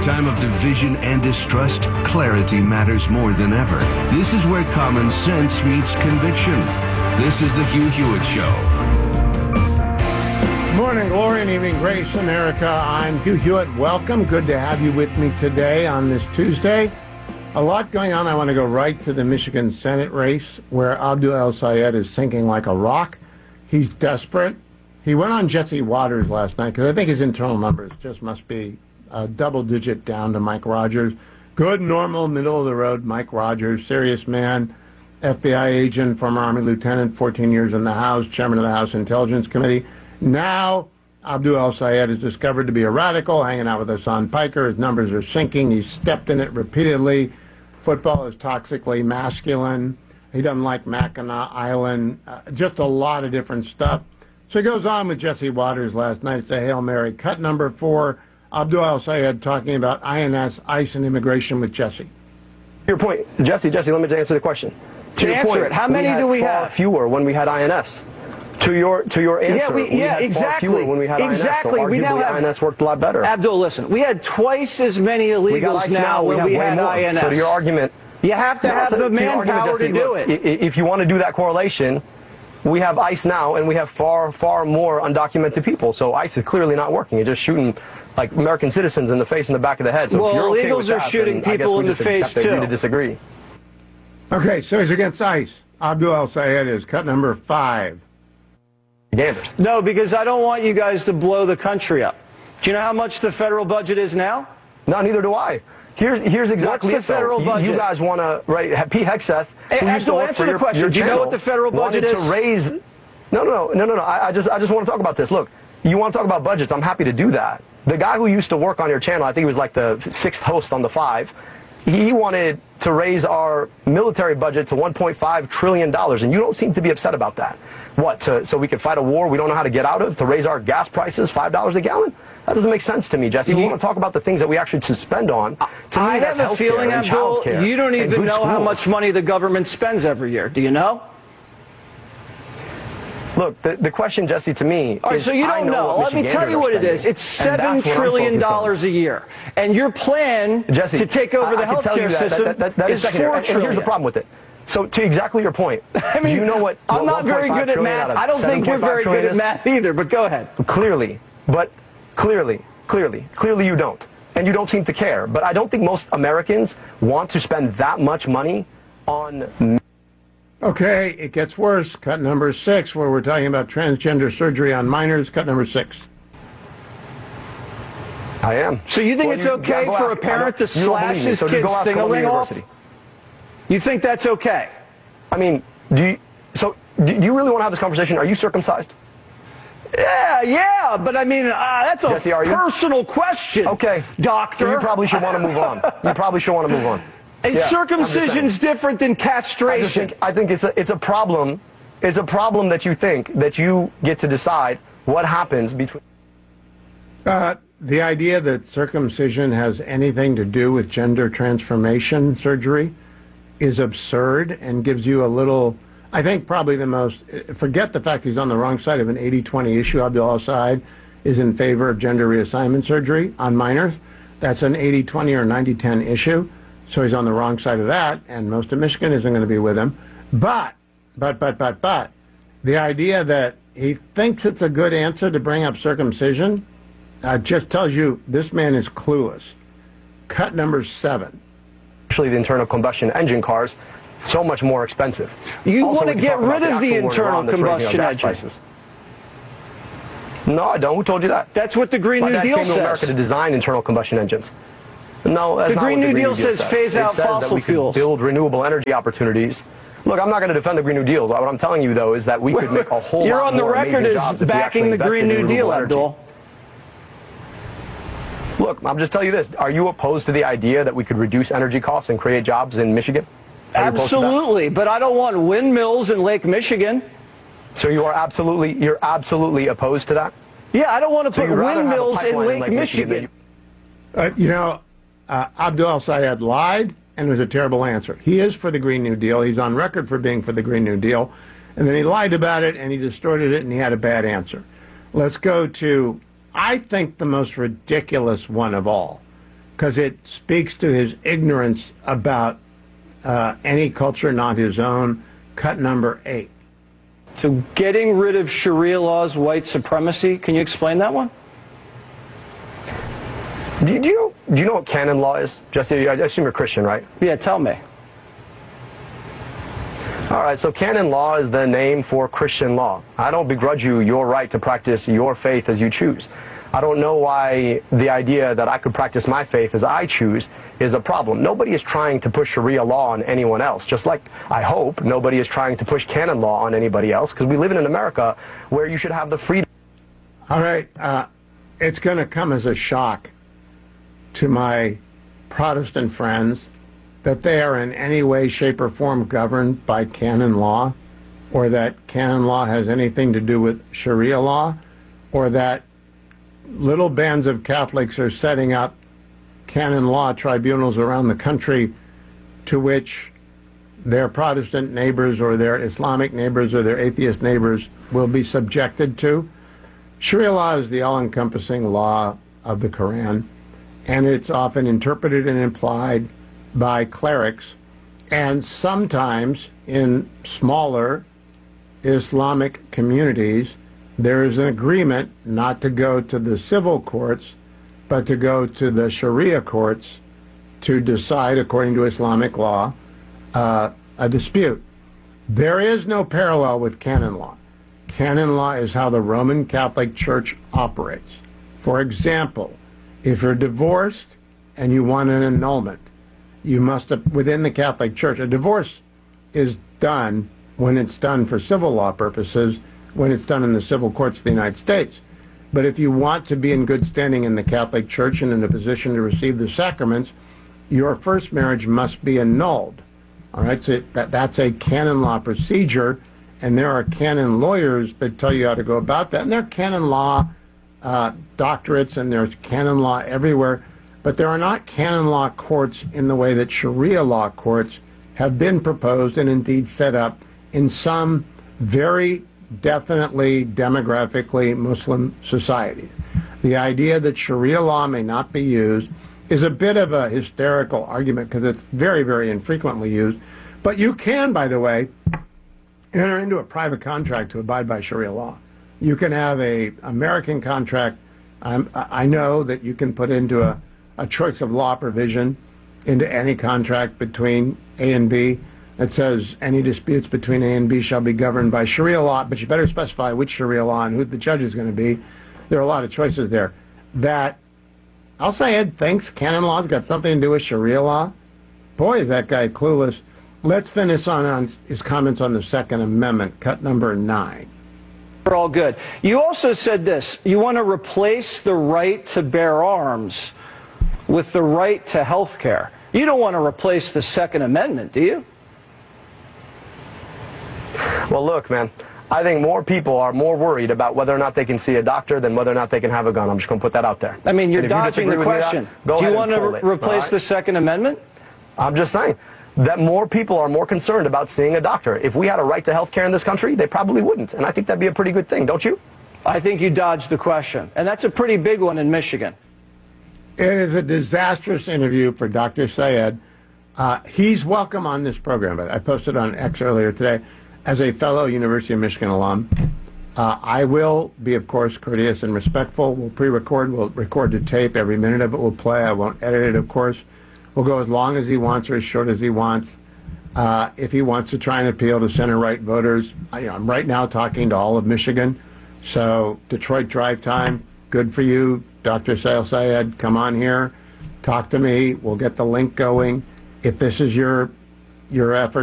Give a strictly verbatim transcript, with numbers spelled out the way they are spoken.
time of division and distrust, clarity matters more than ever. This is where common sense meets conviction. This is the Hugh Hewitt Show. Morning, glory, and evening grace, America. I'm Hugh Hewitt. Welcome. Good to have you with me today on this Tuesday. A lot going on. I want to go right to the Michigan Senate race where Abdul El-Sayed is sinking like a rock. He's desperate. He went on Jesse Watters last night because I think his internal numbers just must be a double-digit down to Mike Rogers. Good, normal, middle-of-the-road Mike Rogers, serious man, F B I agent, former Army lieutenant, fourteen years in the House, chairman of the House Intelligence Committee. Now, Abdul El-Sayed is discovered to be a radical, hanging out with Hassan Piker. His numbers are sinking. He's stepped in it repeatedly. Football is toxically masculine. He doesn't like Mackinac Island. Uh, just a lot of different stuff. So he goes on with Jesse Watters last night. It's a Hail Mary. Cut number four. Abdul El-Sayed talking about I N S, ICE, and immigration with Jesse. Your point, Jesse, Jesse, let me just answer the question. To, to your answer point, it, how many we do we far have? Fewer when we had I N S. To your to your answer, yeah, we, we yeah, had exactly. far fewer when we had exactly. I N S. So we now have I N S worked a lot better. Abdul, listen, we had twice as many illegals now, now when we, we had more. I N S. So to your argument, you have to no, have to, the to manpower Jesse, to do look, it. If you want to do that correlation, we have ICE now, and we have far, far more undocumented people. So ICE is clearly not working. It's just shooting like American citizens in the face and the back of the head. So well, if you're okay illegals with are that, shooting then people in the face have to agree too. To disagree. Okay, so he's against ICE. Abdul El-Sayed is cut number five. Ganders. No, because I don't want you guys to blow the country up. Do you know how much the federal budget is now? No, neither do I. Here's, here's exactly What's the it, federal you, budget? You guys want to, right, Pete Hegseth, Hey, who used to Abdul, work answer for the your, question. your Do you know channel, what the federal budget wanted is? to raise, no, no, no, no, no, no. I, I just, I just want to talk about this. Look, you want to talk about budgets, I'm happy to do that. The guy who used to work on your channel, I think he was like the sixth host on the five, he wanted to raise our military budget to one point five trillion dollars, and you don't seem to be upset about that. What, to, so we could fight a war we don't know how to get out of, to raise our gas prices five dollars a gallon? That doesn't make sense to me, Jesse. We want to talk about the things that we actually should spend on. To I me, have a feeling, Abdul, you don't even know how much money the government spends every year. Do you know? Look, the, the question, Jesse, to me All right, is, so you don't know. know. Let me tell you what it is. It's seven trillion dollars a year, and your plan Jesse, to take over I, the I healthcare that, system that, that, that is is four and, trillion. and here's the problem with it. So, to exactly your point, I mean, do you know what? I'm what not very good at math. I don't think you're very good at math either. But go ahead. Clearly, but clearly, clearly, clearly, you don't, and you don't seem to care. But I don't think most Americans want to spend that much money on. Okay, it gets worse. Cut number six, where we're talking about transgender surgery on minors. Cut number six. I am. So you think well, it's you, okay yeah, for ask, a parent to slash his so kid's thing-a-ling off? You think that's okay? I mean, do you, so do you really want to have this conversation? Are you circumcised? Yeah, yeah, but I mean, uh, that's a Jesse, are you? personal question. Okay, doctor. So you probably should want to move on. You probably should want to move on. And yeah, circumcision's different than castration. I, think, I think it's a, it's a problem. It's a problem that you think that you get to decide what happens between. Uh, the idea that circumcision has anything to do with gender transformation surgery is absurd and gives you a little, I think probably the most, forget the fact he's on the wrong side of an eighty twenty issue. Abdul El-Sayed is in favor of gender reassignment surgery on minors. That's an eighty twenty or ninety ten issue. So he's on the wrong side of that, and most of Michigan isn't going to be with him. But, but, but, but, but, the idea that he thinks it's a good answer to bring up circumcision uh, just tells you this man is clueless. Cut number seven. Actually, the internal combustion engine cars, so much more expensive. You also, want to get rid of the internal combustion engine? No, I don't. Who told you that? That's what the Green New Deal came says. To America to design internal combustion engines. No, that's the not Green what New the Green Deal says phase out it says fossil that we fuels. Could build renewable energy opportunities. Look, I'm not going to defend the Green New Deal. What I'm telling you, though, is that we could make a whole You're lot on the more record amazing as jobs if we backing actually the Green invested in New Deal, renewable Abdul. energy. Look, I'm just telling you this. Are you opposed to the idea that we could reduce energy costs and create jobs in Michigan? Absolutely, but I don't want windmills in Lake Michigan. So you are absolutely, you're absolutely opposed to that? Yeah, I don't want to so put windmills in Lake, Lake Michigan. Michigan. Uh, you know, uh, Abdul El-Sayed lied, and it was a terrible answer. He is for the Green New Deal. He's on record for being for the Green New Deal. And then he lied about it, and he distorted it, and he had a bad answer. Let's go to, I think, the most ridiculous one of all. because it speaks to his ignorance about uh, any culture not his own. Cut number eight. So getting rid of Sharia laws, white supremacy, can you explain that one? Do you, do you, do you know what canon law is? Jesse, I assume you're Christian, right? Yeah, tell me. All right, so canon law is the name for Christian law. I don't begrudge you your right to practice your faith as you choose. I don't know why the idea that I could practice my faith as I choose is a problem. Nobody is trying to push Sharia law on anyone else, just like I hope nobody is trying to push canon law on anybody else, because we live in an America where you should have the freedom. All right, uh, it's going to come as a shock to my Protestant friends that they are in any way, shape, or form governed by canon law, or that canon law has anything to do with Sharia law, or that little bands of Catholics are setting up canon law tribunals around the country to which their Protestant neighbors or their Islamic neighbors or their atheist neighbors will be subjected to. Sharia law is the all-encompassing law of the Quran, and it's often interpreted and implied by clerics, and sometimes in smaller Islamic communities there is an agreement not to go to the civil courts but to go to the Sharia courts to decide, according to Islamic law, uh, a dispute. There is no parallel with canon law. Canon law is how the Roman Catholic Church operates. For example, if you're divorced and you want an annulment, you must have, within the Catholic Church, a divorce is done when it's done for civil law purposes, when it's done in the civil courts of the United States. But if you want to be in good standing in the Catholic Church and in a position to receive the sacraments, your first marriage must be annulled. All right, so that, that's a canon law procedure, and there are canon lawyers that tell you how to go about that. And there are canon law uh, doctorates, and there's canon law everywhere. But there are not canon law courts in the way that Sharia law courts have been proposed and indeed set up in some very definitely demographically Muslim societies. The idea that Sharia law may not be used is a bit of a hysterical argument because it's very, very infrequently used. But you can, by the way, enter into a private contract to abide by Sharia law. You can have a American contract. I'm, I know that you can put into a, a choice of law provision into any contract between A and B that says any disputes between A and B shall be governed by Sharia law, but you better specify which Sharia law and who the judge is going to be. There are a lot of choices there. That Al-Sayed thinks canon law's got something to do with Sharia law. Boy, is that guy clueless. Let's finish on, on his comments on the Second Amendment, cut number nine. We're all good. You also said this. You want to replace the right to bear arms with the right to health care. You don't want to replace the Second Amendment, do you? Well, look, man, I think more people are more worried about whether or not they can see a doctor than whether or not they can have a gun. I'm just going to put that out there. I mean, you're And if you dodging disagree the with me, question. go Do you ahead want and to pull it, re- replace all right? the Second Amendment? I'm just saying that more people are more concerned about seeing a doctor. If we had a right to health care in this country, they probably wouldn't. And I think that'd be a pretty good thing, don't you? I think you dodged the question. And that's a pretty big one in Michigan. It is a disastrous interview for Doctor Sayed. Uh, he's welcome on this program, but I posted on X earlier today as a fellow University of Michigan alum. Uh, I will be, of course, courteous and respectful. We'll pre-record. We'll record the tape. Every minute of it will play. I won't edit it, of course. We'll go as long as he wants or as short as he wants. Uh, if he wants to try and appeal to center-right voters, I, you know, I'm right now talking to all of Michigan. So Detroit drive time, good for you. Doctor Sail Sayed, come on here. Talk to me. We'll get the link going. If this is your your effort,